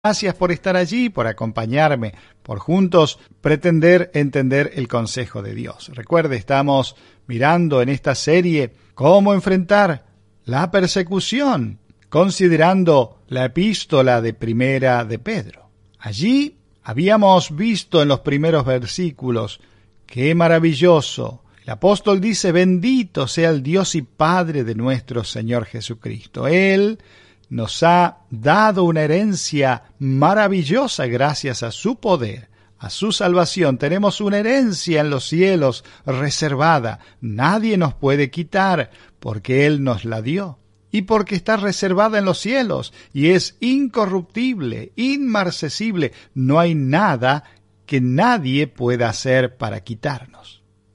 Gracias por estar allí, por acompañarme, por juntos pretender entender el consejo de Dios. Recuerde, estamos mirando en esta serie cómo enfrentar la persecución, considerando la epístola de Primera de Pedro. Allí habíamos visto en los primeros versículos, qué maravilloso. El apóstol dice, bendito sea el Dios y Padre de nuestro Señor Jesucristo. Él nos ha dado una herencia maravillosa gracias a su poder, a su salvación. Tenemos una herencia en los cielos reservada. Nadie nos puede quitar porque Él nos la dio. Y porque está reservada en los cielos y es incorruptible, inmarcesible. No hay nada que nadie pueda hacer para quitarnos.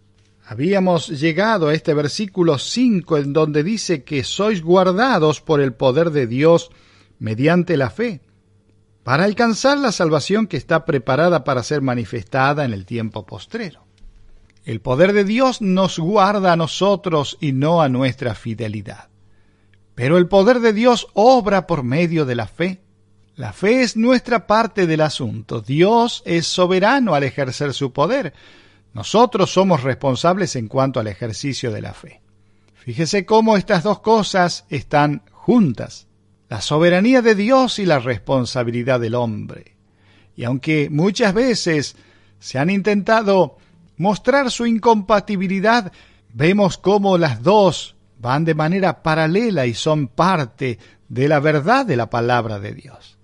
Habíamos llegado a este versículo 5 en donde dice que sois guardados por el poder de Dios mediante la fe, para alcanzar la salvación que está preparada para ser manifestada en el tiempo postrero. El poder de Dios nos guarda a nosotros y no a nuestra fidelidad. Pero el poder de Dios obra por medio de la fe. La fe es nuestra parte del asunto. Dios es soberano al ejercer su poder. Nosotros somos responsables en cuanto al ejercicio de la fe. Fíjese cómo estas dos cosas están juntas: la soberanía de Dios y la responsabilidad del hombre. Y aunque muchas veces se han intentado mostrar su incompatibilidad, vemos cómo las dos van de manera paralela y son parte de la verdad de la palabra de Dios.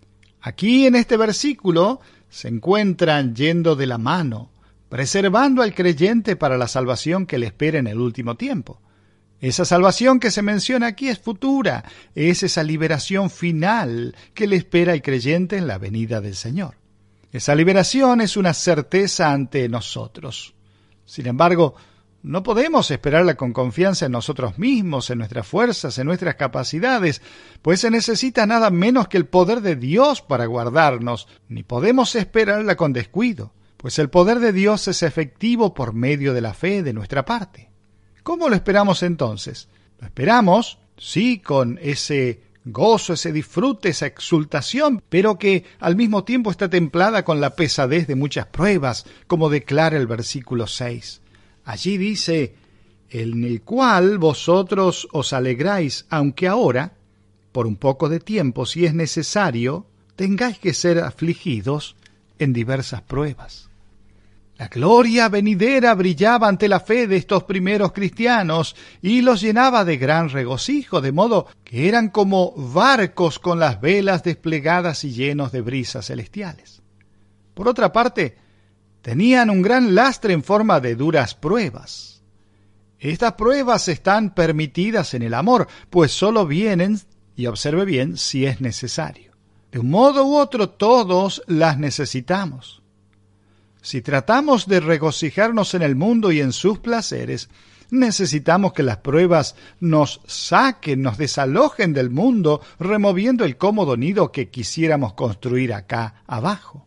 Aquí en este versículo se encuentran yendo de la mano, preservando al creyente para la salvación que le espera en el último tiempo. Esa salvación que se menciona aquí es futura, es esa liberación final que le espera al creyente en la venida del Señor. Esa liberación es una certeza ante nosotros. Sin embargo, no podemos esperarla con confianza en nosotros mismos, en nuestras fuerzas, en nuestras capacidades, pues se necesita nada menos que el poder de Dios para guardarnos, ni podemos esperarla con descuido, pues el poder de Dios es efectivo por medio de la fe de nuestra parte. ¿Cómo lo esperamos entonces? Lo esperamos, sí, con ese gozo, ese disfrute, esa exultación, pero que al mismo tiempo está templada con la pesadez de muchas pruebas, como declara el versículo 6. Allí dice, en el cual vosotros os alegráis, aunque ahora, por un poco de tiempo, si es necesario, tengáis que ser afligidos en diversas pruebas. La gloria venidera brillaba ante la fe de estos primeros cristianos y los llenaba de gran regocijo, de modo que eran como barcos con las velas desplegadas y llenos de brisas celestiales. Por otra parte, tenían un gran lastre en forma de duras pruebas. Estas pruebas están permitidas en el amor, pues solo vienen, y observe bien, si es necesario. De un modo u otro, todos las necesitamos. Si tratamos de regocijarnos en el mundo y en sus placeres, necesitamos que las pruebas nos saquen, nos desalojen del mundo, removiendo el cómodo nido que quisiéramos construir acá abajo.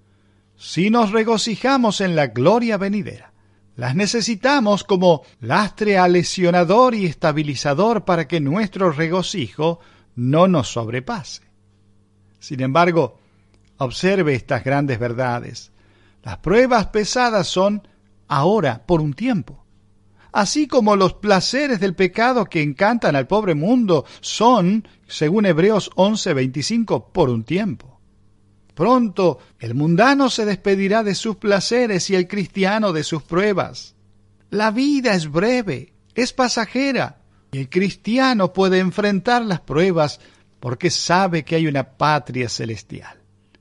Si nos regocijamos en la gloria venidera, las necesitamos como lastre alesionador y estabilizador para que nuestro regocijo no nos sobrepase. Sin embargo, observe estas grandes verdades. Las pruebas pesadas son ahora, por un tiempo. Así como los placeres del pecado que encantan al pobre mundo son, según Hebreos 11:25, por un tiempo. Pronto el mundano se despedirá de sus placeres y el cristiano de sus pruebas. La vida es breve, es pasajera, y el cristiano puede enfrentar las pruebas porque sabe que hay una patria celestial.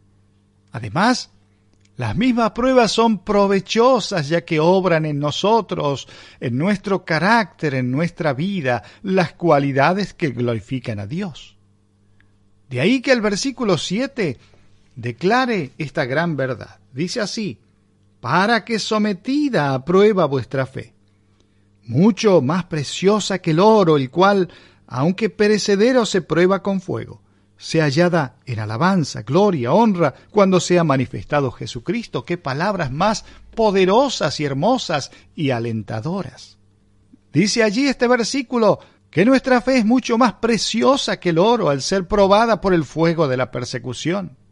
Además, las mismas pruebas son provechosas ya que obran en nosotros, en nuestro carácter, en nuestra vida, las cualidades que glorifican a Dios. De ahí que el versículo 7 declare esta gran verdad. Dice así, para que sometida a prueba vuestra fe, mucho más preciosa que el oro, el cual, aunque perecedero, se prueba con fuego, sea hallada en alabanza, gloria, honra, cuando sea manifestado Jesucristo. ¡Qué palabras más poderosas y hermosas y alentadoras! Dice allí este versículo, que nuestra fe es mucho más preciosa que el oro al ser probada por el fuego de la persecución.